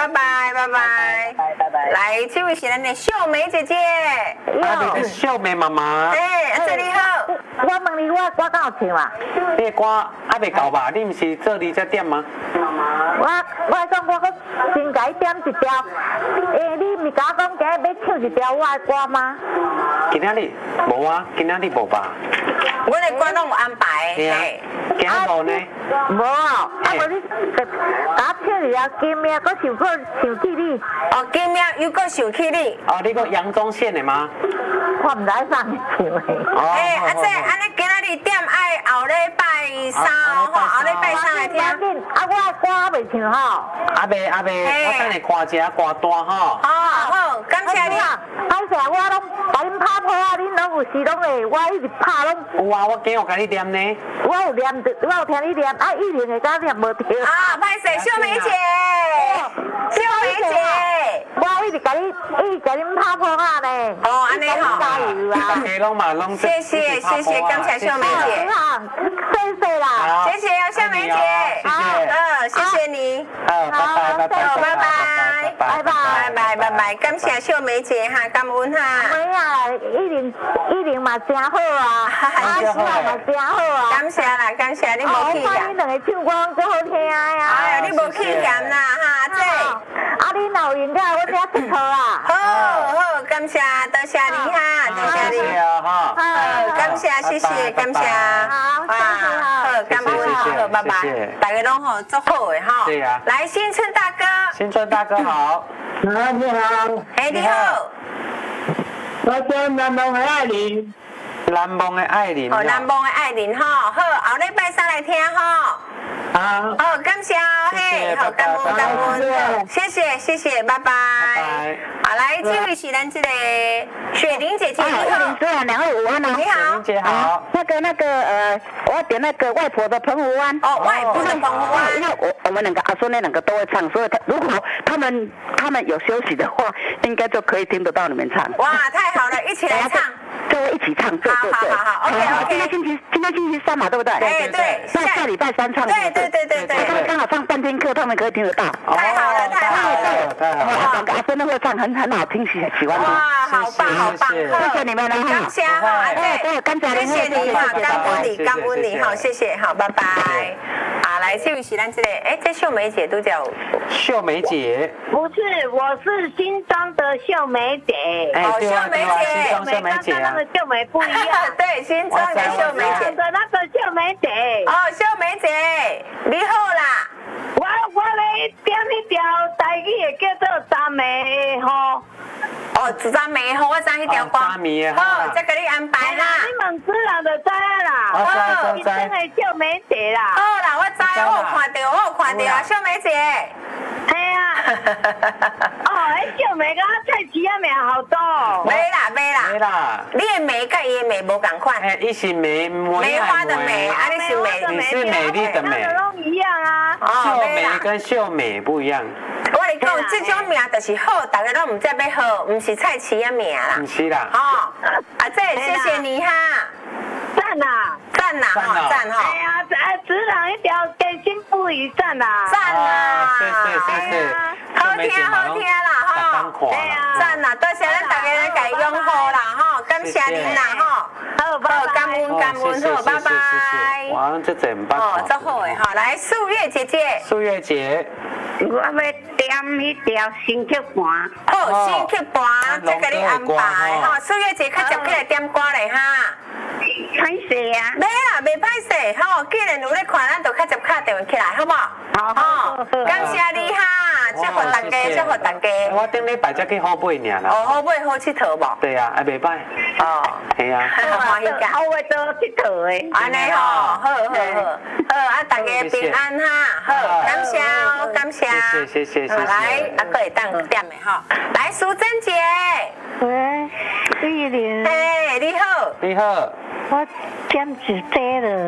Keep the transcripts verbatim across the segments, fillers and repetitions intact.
拜拜拜拜拜拜。 来，这位是咱的秀梅姐姐。 啊，你的秀梅妈妈。 哎，阿姐你好。 我问你，我我敢有唱啊？ 你的歌还未到吧？你不是做你这点吗？ 我我讲我搁先改点一条，诶，你唔是甲我讲今日要唱一条我的歌吗？ 今仔日无啊，今仔日无吧？ 我的歌拢有安排。 嘿，今仔无呢？ 无啊，啊无你甲我唱一条金命，搁想过想起你。 哦，今命又搁想起你。 哦，你个阳中县的吗？ 我唔知上你唱的。 哎，阿姐，安尼今仔日点爱后礼拜三哦，吼，后礼拜三来听。 啊，我歌还未唱吼。 阿伯阿伯，我等你看一下歌单吼。 哦，好，感谢你。 感谢我拢把恁拍破啊，恁拢有时拢会，我一直拍拢。 有啊，我今有甲你念呢。 我有念，我有听你念，啊，一定会甲念无着。 啊，歹势，秀梅姐，秀梅姐， 我一直甲你，一直甲恁拍破啊呢。 哦，安尼吼。 加油啊！ 大家拢嘛拢。 谢谢谢谢，感谢秀梅姐。 谢谢啦， 谢谢哦，秀梅姐。 好， 嗯，谢谢你。 好，拜拜拜拜拜拜拜拜拜拜拜拜，感谢秀梅姐哈，感恩哈。 哎呀，一定一定嘛真好啊，啊是啊嘛真好啊。 感谢啦，感谢你无气嫌。哦，你两个唱歌拢真好听呀。 哎呀，你无气嫌啦哈，姐。 啊，你若有闲个，我请佚佗啊。 好好，感谢，多谢你哈，多谢你。 谢谢啊哈。 好，感谢，谢谢，感谢。 好，谢谢好，感恩，好，拜拜。大家拢好，做好的哈。 对呀。 来，新春大哥。 新春大哥好。 你好，你好。 哎，你好。 我叫南梦的爱玲。 南梦的爱玲。 哦，南梦的爱玲哈，好，后礼拜三来听哈。 啊。 哦，感谢哦，嘿，好，感恩感恩，谢谢谢谢，拜拜。好，来，这位是咱这个雪玲姐姐，你好。 对啊，两位午安啊。 你好。 玲姐好。 那个那个呃，我要点那个外婆的澎湖湾。 哦，外婆的澎湖湾。 因为我我们两个阿孙那两个都会唱，所以他如果他们他们有休息的话，应该就可以听得到你们唱。 哇，太好了，一起来唱。 就会一起唱，对对对。 好好好 ，OK OK。 今天星期今天星期三嘛，对不对？ 对对。 那下礼拜三唱。 对对对对对。 他们刚好上半天课，他们可以听得到。 太好了，太好了， 太好了。 两个阿孙都会唱，很很好听，喜喜欢听。 哇，好棒好棒， 谢谢你们了哈。 感谢哈，对， 感谢谢谢你哈，感恩你，感恩你，好，谢谢，好，拜拜。啊，来，这位是咱这个，哎，这秀梅姐都叫秀梅姐。 不是，我是新庄的秀梅姐。 哎， 秀梅姐， 秀梅姐啊。 那个秀梅不一样。 对，新庄的秀梅姐。 的那个秀梅姐。 哦，秀梅姐，你好啦。 我我咧点一条台语的叫做《赞美吼》。 哦，赞美吼，我知迄条歌。 赞美好，再给你安排啦。 你问知人就知啦。 我知我知。 新庄的秀梅姐啦。 好啦，我知，我有看到，我有看到啊，秀梅姐。 系啊。哦，迄秀梅甲蔡奇啊名好多。 没啦没啦。 没啦。 你的梅甲伊的梅无共款。 哎，伊是梅梅花的梅，啊，你是美， 你是美丽的美。 都一样啊。 秀梅跟秀美不一样。 我跟你讲，这种名就是好，大家都唔知要好，唔是蔡奇的名啦。 唔是啦。 哦，啊，这谢谢你哈。 赞啦， 赞啦，哈，赞哈。 哎呀，哎，职场一条给心不一赞啦。 赞啦， 谢谢谢谢。 好听好听啦哈。 对呀。 赞啦，多谢咱大家来给拥护啦哈，感谢您啦哈。好，感恩感恩好，拜拜。 哇，这真棒。 哦，这好诶哈，来素月姐姐。 素月姐。 我要点迄条新曲盘。 好，新曲盘，再给你安排哈。素月姐较接起来点歌嘞哈。 歹势啊！ 没啦，袂歹势吼。既然有咧看，咱就较接卡电话起来，好不好？ 好好， 感谢你哈，祝福大家，祝福大家。 我顶礼拜才去好买尔啦。 哦，好买好佚佗无？ 对啊，还袂歹。 哦， 系啊。 欢喜感。 好会做佚佗诶。 安尼吼，好好好，好啊，大家平安哈，好，感谢哦，感谢。 谢谢谢谢。 来，啊，可以当点的哈。来，淑珍姐。 喂，玉玲。 嘿，你好。 你好。 我点一杯了。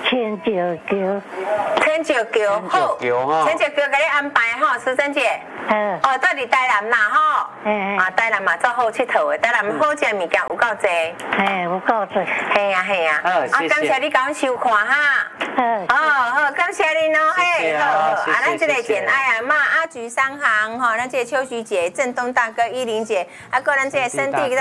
千石桥， 天石桥好， 天石桥哈天石桥给你安排哈，淑珍姐。 嗯， 哦，到伫台南啦吼， 嘿啊，台南嘛做好佚佗的，台南好食的物件有够多。 嘿，有够多， 嘿啊嘿啊，啊， 好谢谢感谢你甲阮收看哈。 嗯， 哦，好，感谢您哦，嘿， 谢谢啊好，好， 谢谢啊，咱这个谢谢简爱啊，妈阿菊商行吼，咱这个秋徐姐、郑东大哥、依玲姐，啊，个咱这个森弟。